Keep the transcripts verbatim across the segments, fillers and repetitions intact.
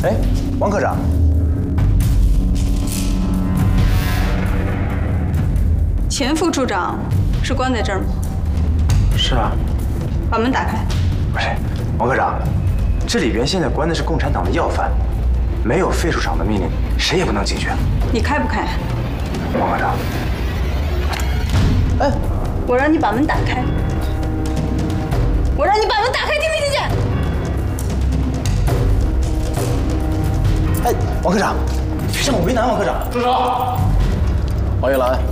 哎，王科长， 前副处长是关在这儿吗？ 是啊。 把门打开。 不是，王科长，这里边现在关的是共产党的要犯，没有废处长的命令，谁也不能进去。 你开不开？ 王科长，哎， 我让你把门打开。我让你把门打开，听没听见？ 哎，王科长，别让我为难，王科长。 住手！王玉兰，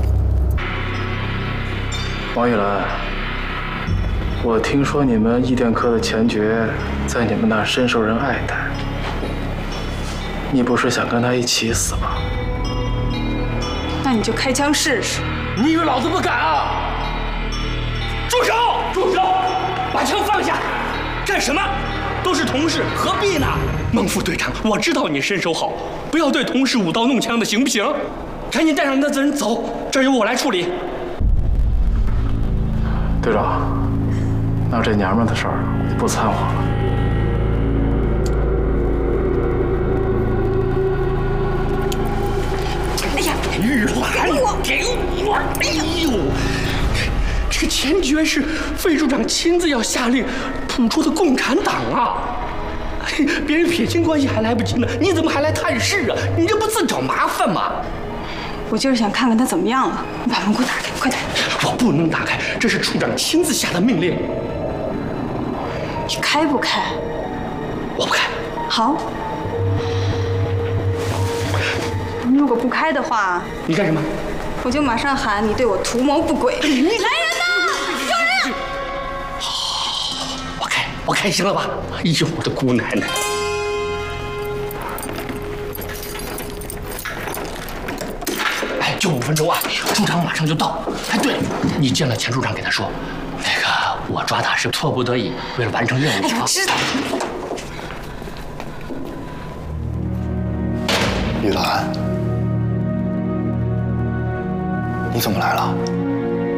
王玉兰。 我听说你们义电科的钱爵在你们那儿深受人爱戴，你不是想跟他一起死吧？ 那你就开枪试试。 你以为老子不敢啊？住手！住手！把枪放下！干什么？都是同事，何必呢？孟副队长，我知道你身手好，不要对同事舞刀弄枪的，行不行？赶紧带上那人走，这儿由我来处理。 队长。 那这娘们的事儿我就不掺和了。 哎呀，玉兰，给我，给我！哎呦，这个钱爵是费处长亲自要下令吐出的共产党啊！别人撇清关系还来不及呢，你怎么还来探视啊？你这不自找麻烦吗？ 我就是想看看他怎么样了。你把门给我打开，快点！ 我不能打开，这是处长亲自下的命令。 你开不开？ 我不开。 好。你如果不开的话， 你干什么？ 我就马上喊你对我图谋不轨。来人呐！有人！ 好，我开，我开，行了吧？哎呦，我的姑奶奶！哎，就五分钟啊，处长马上就到。哎，对了，你见了钱处长，给他说，那个。 我抓他是迫不得已，为了完成任务。 哎，我知道。 玉兰，你怎么来了？